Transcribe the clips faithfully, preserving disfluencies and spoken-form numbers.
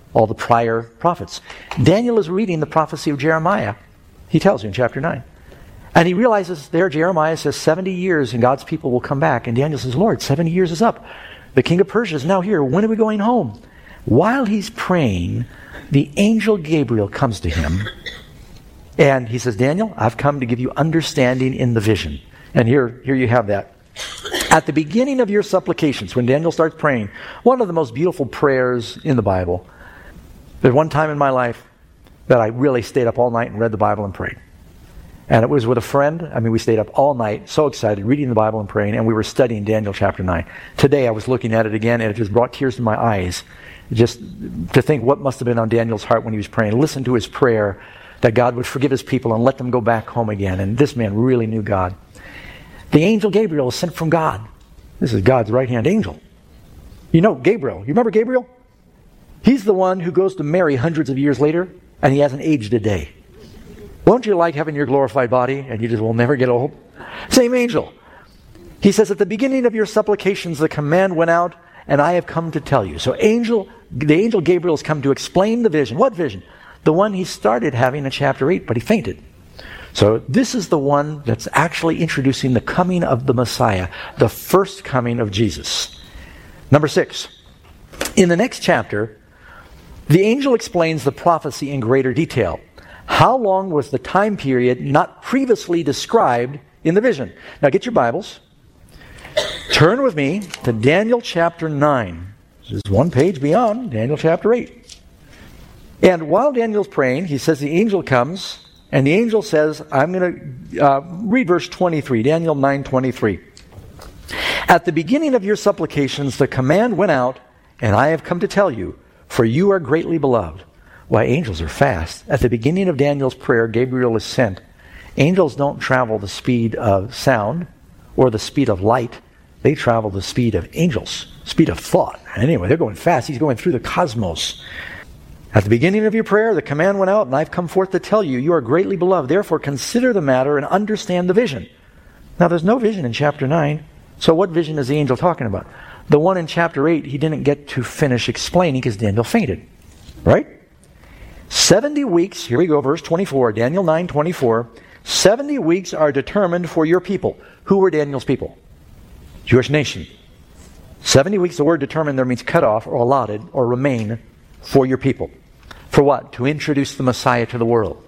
all the prior prophets. Daniel is reading the prophecy of Jeremiah. He tells you in chapter nine. And he realizes there Jeremiah says seventy years and God's people will come back. And Daniel says, Lord, seventy years is up. The king of Persia is now here. When are we going home? While he's praying, the angel Gabriel comes to him. And he says, Daniel, I've come to give you understanding in the vision. And here, here you have that. At the beginning of your supplications, when Daniel starts praying, one of the most beautiful prayers in the Bible. There's one time in my life that I really stayed up all night and read the Bible and prayed. And it was with a friend. I mean, we stayed up all night, so excited, reading the Bible and praying, and we were studying Daniel chapter nine. Today I was looking at it again, and it just brought tears to my eyes, just to think what must have been on Daniel's heart when he was praying. Listen to his prayer that God would forgive his people and let them go back home again. And this man really knew God. The angel Gabriel is sent from God. This is God's right-hand angel. You know Gabriel. You remember Gabriel? He's the one who goes to Mary hundreds of years later, and he hasn't aged a day. Won't you like having your glorified body and you just will never get old? Same angel. He says, at the beginning of your supplications, the command went out, and I have come to tell you. So angel, the angel Gabriel has come to explain the vision. What vision? The one he started having in chapter eight, but he fainted. So this is the one that's actually introducing the coming of the Messiah, the first coming of Jesus. Number six. In the next chapter, the angel explains the prophecy in greater detail. How long was the time period not previously described in the vision? Now get your Bibles. Turn with me to Daniel chapter nine. This is one page beyond Daniel chapter eight. And while Daniel's praying, he says the angel comes, and the angel says, I'm going to uh, read verse twenty-three, Daniel nine twenty-three. At the beginning of your supplications, the command went out, and I have come to tell you, for you are greatly beloved. Why, angels are fast. At the beginning of Daniel's prayer, Gabriel is sent. Angels don't travel the speed of sound or the speed of light. They travel the speed of angels, speed of thought. Anyway, they're going fast. He's going through the cosmos. At the beginning of your prayer, the command went out, and I've come forth to tell you, you are greatly beloved. Therefore, consider the matter and understand the vision. Now, there's no vision in chapter nine. So what vision is the angel talking about? The one in chapter eight, he didn't get to finish explaining because Daniel fainted. Right? Seventy weeks, here we go, verse twenty-four, Daniel nine twenty-four. Seventy weeks are determined for your people. Who were Daniel's people? Jewish nation. Seventy weeks, the word determined there means cut off or allotted or remain for your people. For what? To introduce the Messiah to the world.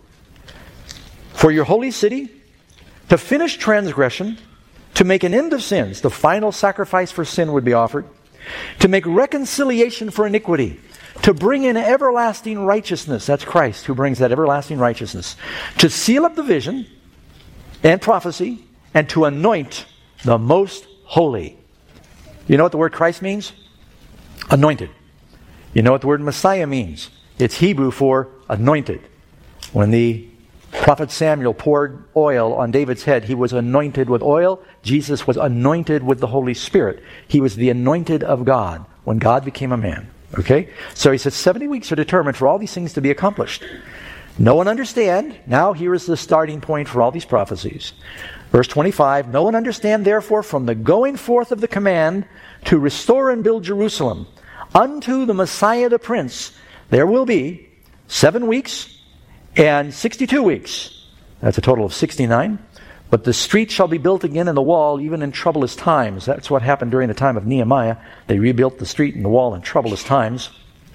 For your holy city, to finish transgression, to make an end of sins, the final sacrifice for sin would be offered, to make reconciliation for iniquity, to bring in everlasting righteousness. That's Christ who brings that everlasting righteousness. To seal up the vision and prophecy, and to anoint the most holy. You know what the word Christ means? Anointed. You know what the word Messiah means? It's Hebrew for anointed. When the prophet Samuel poured oil on David's head, he was anointed with oil. Jesus was anointed with the Holy Spirit. He was the anointed of God when God became a man. Okay? So he says seventy weeks are determined for all these things to be accomplished. No one understand. Now here is the starting point for all these prophecies. Verse twenty-five, no one understand therefore from the going forth of the command to restore and build Jerusalem unto the Messiah the Prince, there will be seven weeks and sixty-two weeks. That's a total of sixty-nine. But the street shall be built again and the wall, even in troublous times. That's what happened during the time of Nehemiah. They rebuilt the street and the wall in troublous times.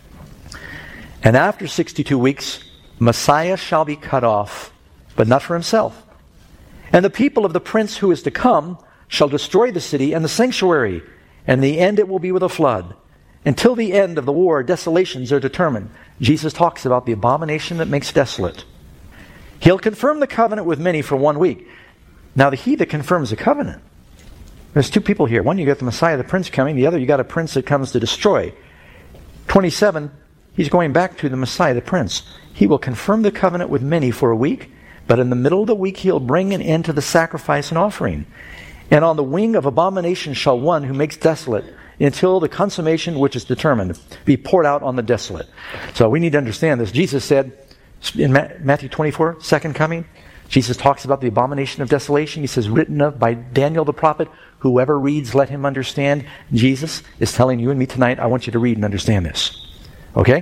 And after sixty-two weeks, Messiah shall be cut off, but not for himself. And the people of the prince who is to come shall destroy the city and the sanctuary, and in the end it will be with a flood. Until the end of the war, desolations are determined. Jesus talks about the abomination that makes desolate. He'll confirm the covenant with many for one week. Now, the he that confirms the covenant, there's two people here. One, you got the Messiah, the Prince coming. The other, you got a prince that comes to destroy. twenty-seven, he's going back to the Messiah, the Prince. He will confirm the covenant with many for a week, but in the middle of the week, he'll bring an end to the sacrifice and offering. And on the wing of abomination shall one who makes desolate, until the consummation which is determined be poured out on the desolate. So we need to understand this. Jesus said in Matthew twenty-four, second coming, Jesus talks about the abomination of desolation. He says, written of by Daniel the prophet, whoever reads, let him understand. Jesus is telling you and me tonight, I want you to read and understand this. Okay?